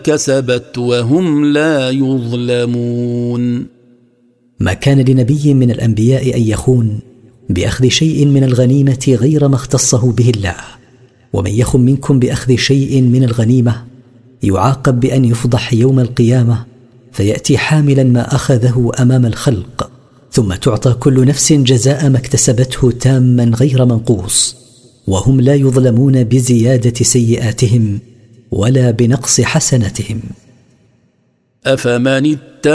كسبت وهم لا يظلمون. ما كان لنبي من الأنبياء أن يخون بأخذ شيء من الغنيمة غير ما اختصه به الله، ومن يخن منكم بأخذ شيء من الغنيمة يعاقب بأن يفضح يوم القيامة فيأتي حاملا ما أخذه أمام الخلق، ثم تعطى كل نفس جزاء ما اكتسبته تاما غير منقوص، وهم لا يظلمون بزيادة سيئاتهم ولا بنقص حسناتهم. أفمن